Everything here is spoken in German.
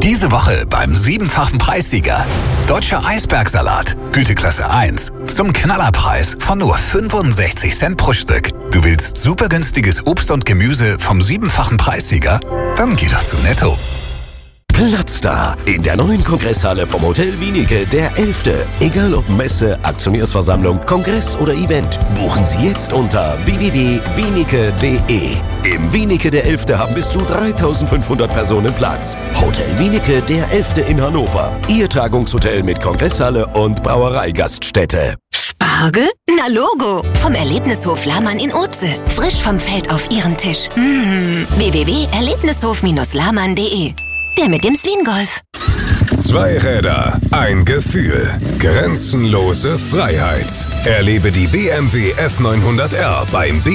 Diese Woche beim 7-fachen Preissieger. Deutscher Eisbergsalat, Güteklasse 1, zum Knallerpreis von nur 65 Cent pro Stück. Du willst super günstiges Obst und Gemüse vom 7-fachen Preissieger? Dann geh doch zu Netto. Platzstar in der neuen Kongresshalle vom Hotel Wienicke, der 11. Egal ob Messe, Aktionärsversammlung, Kongress oder Event, buchen Sie jetzt unter www.wienicke.de. Im Wienicke der 11. haben bis zu 3.500 Personen Platz. Hotel Wienicke der 11. in Hannover. Ihr Tagungshotel mit Kongresshalle und Brauereigaststätte. Spargel? Na Logo! Vom Erlebnishof Lahmann in Oetze. Frisch vom Feld auf Ihren Tisch. www.erlebnishof-lahmann.de. Der mit dem Swingolf. 2 Räder, ein Gefühl. Grenzenlose Freiheit. Erlebe die BMW F900R beim